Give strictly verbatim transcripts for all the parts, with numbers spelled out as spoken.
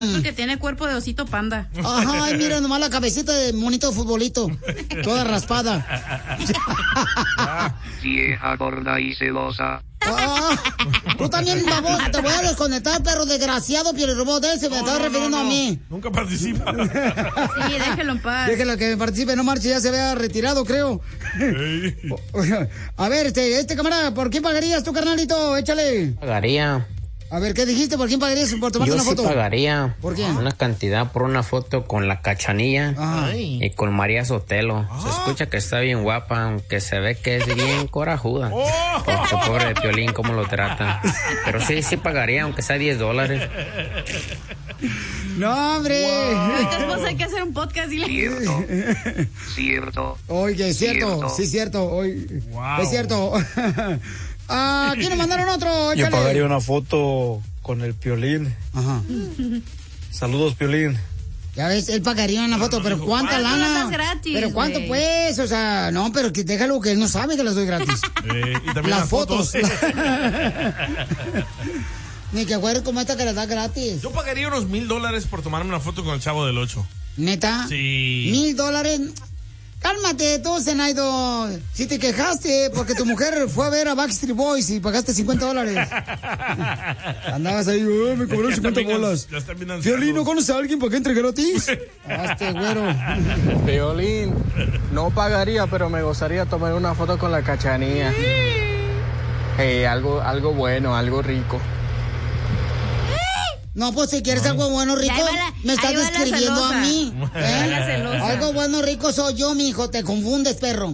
Porque tiene cuerpo de osito panda. Ay, mira nomás la cabecita de monito de futbolito. Toda raspada. Vieja gorda y celosa. Ah, tú también, babón, te voy a desconectar, perro desgraciado, Piolirobot, ese me No, estaba no, refiriendo no, no. a mí. Nunca participa. Sí, déjelo en paz. Déjelo que participe, no marche, ya se había retirado, creo. Hey. A ver, este, este camarada, ¿por quién pagarías tú, carnalito? Échale. Pagaría. A ver, ¿qué dijiste? ¿Por quién pagarías por tomarte Yo una sí foto? pagaría. ¿Por qué? Una cantidad por una foto con la Cachanilla. Ay. Y con María Sotelo. Se escucha que está bien guapa, aunque se ve que es bien corajuda. Porque pobre de Piolín, cómo lo trata. Pero sí, sí pagaría, aunque sea diez dólares. No, hombre. Wow. Después hay que hacer un podcast, dile. Cierto. Cierto. Oye, es cierto. Cierto. Sí, cierto. Oye, Wow. es cierto. Ah, ¿quién nos mandaron otro? Yo Échale. pagaría una foto con el Piolín. Ajá. Saludos, Piolín. Ya ves, él pagaría una foto, pero ¿cuánta ¿Cuánto lana? lo das gratis, ¿Pero cuánto güey? pues? O sea, no, pero que déjalo que él no sabe que las doy gratis. Eh, y también Las las fotos. fotos. Ni que güey como esta que las da gratis. Yo pagaría unos mil dólares por tomarme una foto con el Chavo del Ocho. ¿Neta? Sí. ¿Mil dólares? Cálmate tú, Zenaido. Si te quejaste porque tu mujer fue a ver a Backstreet Boys y pagaste cincuenta dólares. Andabas ahí, oh, me cobró Ya cincuenta están bien bolas. ans- ya están bien ancianos. Violín, ¿conoces a alguien para que entre gratis? Hazte, güero. Piolín, no pagaría, pero me gustaría tomar una foto con la Cachanilla. Hey, algo, algo bueno, algo rico. No, pues si quieres algo bueno, rico, ahí va la- me estás ahí va la describiendo celosa. a mí. Ahí va la celosa. Algo bueno, rico soy yo, mijo. Te confundes, perro.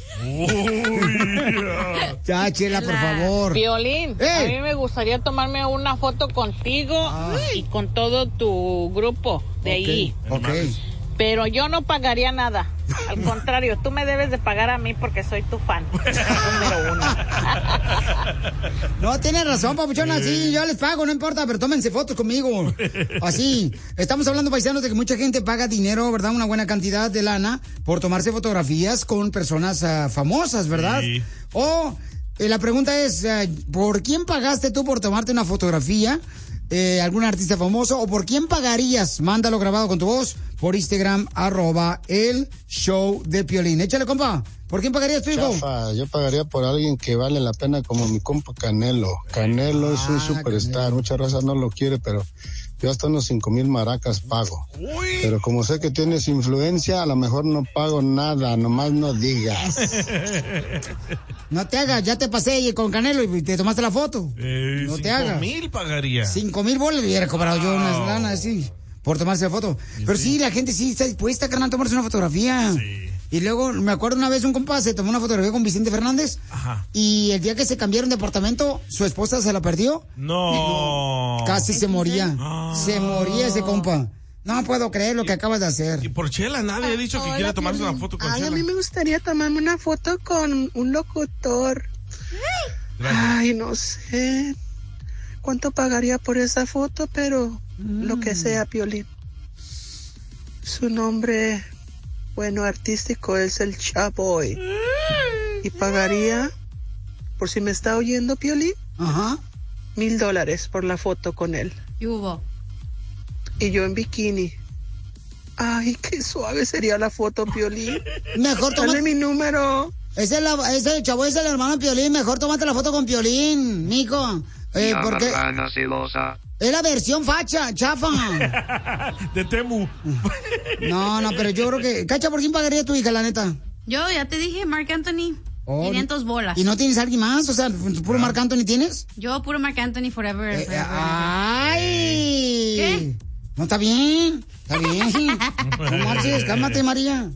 Ya, Chela, por favor. Piolín, ¡Ey! a mí me gustaría tomarme una foto contigo y con todo tu grupo de ahí. Ok. Pero yo no pagaría nada. Al contrario, tú me debes de pagar a mí porque soy tu fan. Número uno. No, tienes razón, papuchona, sí, yo les pago, no importa, pero tómense fotos conmigo. Así, estamos hablando, paisanos, de que mucha gente paga dinero, ¿verdad? Una buena cantidad de lana por tomarse fotografías con personas uh, famosas, ¿verdad? Sí. O eh, la pregunta es, uh, ¿por quién pagaste tú por tomarte una fotografía? Eh, ¿Algún artista famoso? ¿O por quién pagarías? Mándalo grabado con tu voz por Instagram, arroba el show de Piolín. Échale, compa. ¿Por quién pagarías tú, hijo? Chafa, yo pagaría por alguien que vale la pena como mi compa Canelo. Canelo es un Ah, superstar, Canelo. mucha raza no lo quiere, pero yo hasta unos cinco mil maracas pago. Uy. Pero como sé que tienes influencia, a lo mejor no pago nada, nomás no digas. No te hagas, ya te pasé y con Canelo y te tomaste la foto. Eh, No te cinco hagas. mil pagaría. Cinco mil bolas le hubiera cobrado yo unas Wow. lanas así por tomarse la foto. Pero sí. la gente sí está dispuesta, carnal, a tomarse una fotografía. Sí. Y luego, me acuerdo una vez un compa se tomó una fotografía con Vicente Fernández. Ajá. Y el día que se cambiaron de apartamento, su esposa se la perdió. No. Casi se moría. Ah. Se moría ese compa. No puedo creer lo que acabas de hacer. Y por Chela, nadie ha dicho que quiere tomarse una foto con Ay, Chela. a mí me gustaría tomarme una foto con un locutor. Gracias. Ay, no sé cuánto pagaría por esa foto, pero lo que sea, Piolín. Su nombre, bueno, artístico es el Chaboy. Y pagaría, por si me está oyendo, Piolín, Ajá. mil dólares por la foto con él. ¿Qué hubo? Y yo en bikini. Ay, qué suave sería la foto, Piolín. Mejor Dale toma. mi número. Ese es, la, ese chavo es el hermano de Piolín. Mejor tómate la foto con Piolín, mijo. Eh, La porque marrana celosa. es la versión facha, chafa. De Temu. No, no, pero yo creo que... Cacha, ¿por quién pagaría tu hija, la neta? Yo ya te dije, Marc Anthony. Oh, quinientos bolas. ¿Y no tienes a alguien más? O sea, ¿puro Marc Anthony tienes? Yo puro Marc Anthony forever. Eh, forever. ¡Ay! ¿Qué? No, está bien. Está bien. No marches, cálmate, María.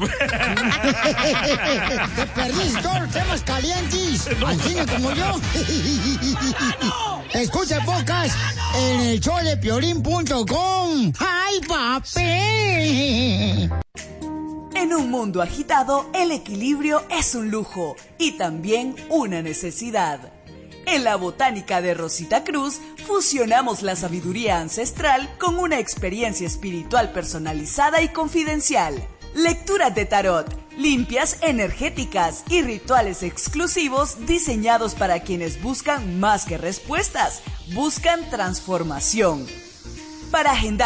Te perdiste todos los temas calientes. Al cine como yo. Escucha el podcast en el show de piolín punto com. ¡Ay, papi! En un mundo agitado, el equilibrio es un lujo y también una necesidad. En la Botánica de Rosita Cruz, fusionamos la sabiduría ancestral con una experiencia espiritual personalizada y confidencial. Lecturas de tarot, limpias energéticas y rituales exclusivos diseñados para quienes buscan más que respuestas, buscan transformación. Para agendar